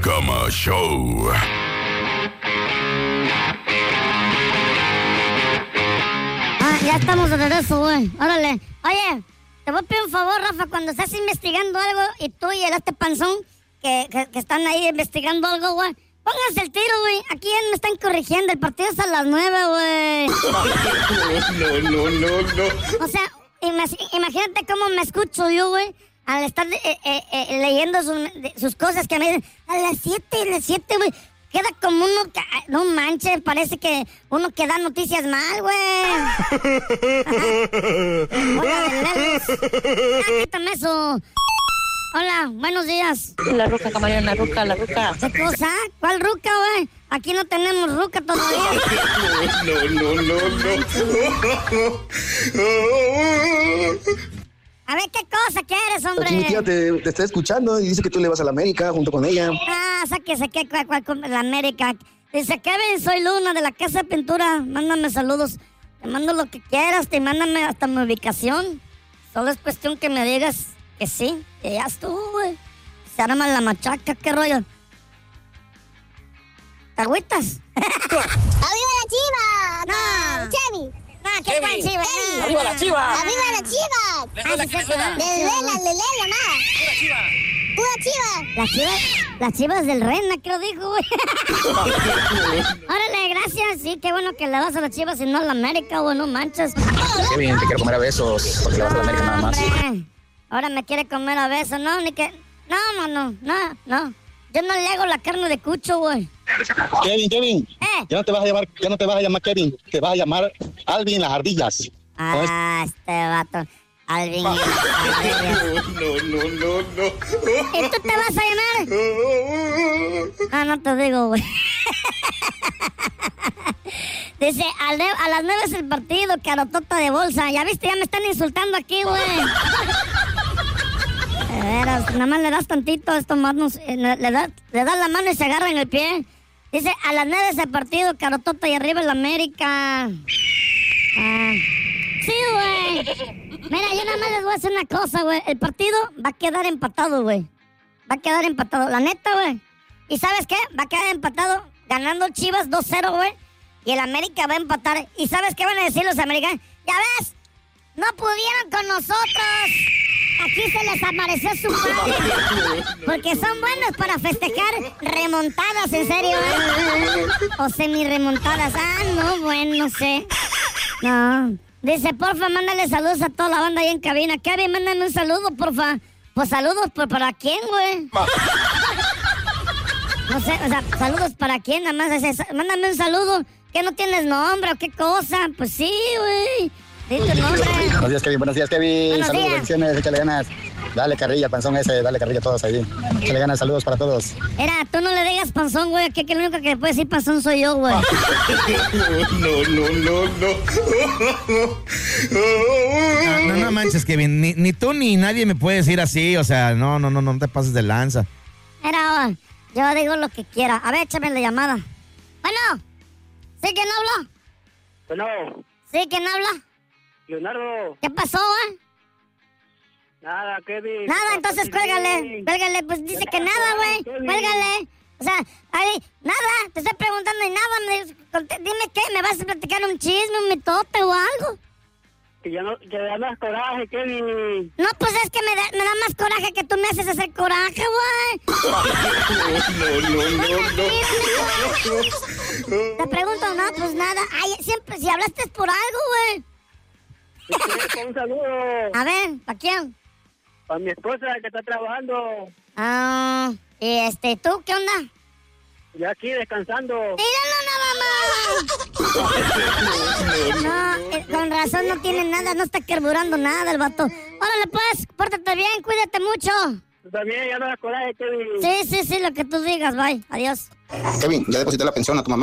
Cama Show. Ya estamos de regreso, güey. Órale. Oye, te voy a pedir un favor, Rafa, cuando estás investigando algo y tú y el panzón que están ahí investigando algo, güey, pónganse el tiro, güey. Aquí ya me están corrigiendo. El partido es a las 9, güey. No. O sea, imagínate cómo me escucho yo, güey, al estar leyendo sus cosas que me dicen a las 7, güey. Queda como uno que... No manches, parece que uno que da noticias mal, güey. Hola, de lejos. Quítame eso. Hola, buenos días. La ruca, camarón, la ruca. ¿Qué cosa? ¿Cuál ruca, güey? Aquí no tenemos ruca todavía. No. A ver, ¿qué cosa quieres, hombre? Aquí mi tía te está escuchando y dice que tú le vas a la América junto con ella. Sáquese, ¿cuál con la América? Dice, Kevin, soy Luna de la Casa de Pintura. Mándame saludos. Te mando lo que quieras, te mándame hasta mi ubicación. Solo es cuestión que me digas que sí, que ya estuvo, güey. Se arma la machaca, ¿qué rollo? ¿Te agüitas? ¡Arriba la chiva! No. ¡Chevy! ¿Qué cuál chiva? ¡Arriba la chiva! ¡Arriba la chiva! ¡Pura chiva! Las chivas del Rena, ¿qué lo dijo, güey? Órale, gracias. Sí, qué bueno que le vas a las chivas y no a la América, güey, no manches. Kevin, te quiero comer a besos porque le vas a la América nada más. Hombre, ahora me quiere comer a besos, ¿no? Ni que... No, mano, no. Yo no le hago la carne de cucho, güey. Kevin, ya no te vas a llamar Kevin, te vas a llamar Alvin las ardillas. Este vato. Alvin. No. ¿Y tú te vas a llamar? No te digo, güey. Dice, a las 9 es el partido, carotota de bolsa. Ya viste, ya me están insultando aquí, güey. De veras, nada más le das tantito a estos manos, le das la mano y se agarra en el pie. Dice, a las 9 es el partido, carotota y arriba el América. Sí, güey. Mira, yo nada más les voy a decir una cosa, güey. El partido va a quedar empatado, güey. Va a quedar empatado, la neta, güey. ¿Y sabes qué? Va a quedar empatado ganando Chivas 2-0, güey. Y el América va a empatar. ¿Y sabes qué van a decir los americanos? ¡Ya ves! ¡No pudieron con nosotros! Aquí se les apareció su padre. Porque son buenos para festejar remontadas, en serio, ¿eh? O semi-remontadas. No, bueno, no sé. No. Dice, porfa, mándale saludos a toda la banda ahí en cabina. Kevin, mándame un saludo, porfa. Pues saludos, ¿para quién, güey? No sé, o sea, saludos para quién, nada más. Mándame un saludo. ¿Que no tienes nombre o qué cosa? Pues sí, güey. Di tu nombre. Buenos días, Kevin. Buenos Saludos, días. bendiciones, échale ganas. Dale carrilla, panzón ese, dale carrilla a todos ahí. Échale ganas, saludos para todos. Mira, tú no le digas panzón, güey, que el único que le puede decir panzón soy yo, güey. No manches, Kevin, ni tú ni nadie me puede decir así, o sea, no te pases de lanza. Mira, yo digo lo que quiera. A ver, échame la llamada. Bueno, ¿sí quién habla? Bueno, ¿Sí quién habla? Leonardo. ¿Qué pasó, güey? Nada, Kevin. Nada, entonces cuélgale, pues dice que nada, güey, cuélgale. O sea, ahí, nada, te estoy preguntando y nada, dime qué, ¿me vas a platicar un chisme, un mitote o algo? Que ya no, que da más coraje, Kevin. No, pues es que me da más coraje que tú me haces hacer coraje, güey. Te pregunto, no, pues nada. Ay, siempre, si hablaste es por algo, güey. Un saludo A ver, ¿para quién? a mi esposa que está trabajando. Y ¿tú qué onda? Ya aquí descansando. ¡Míralo nada más! No, con razón no tiene nada, no está carburando nada el vato. Órale pues, pórtate bien, cuídate mucho. Tú también, ya no das coraje, Kevin. Sí, lo que tú digas, bye, adiós. Kevin, ya deposité la pensión a tu mamá.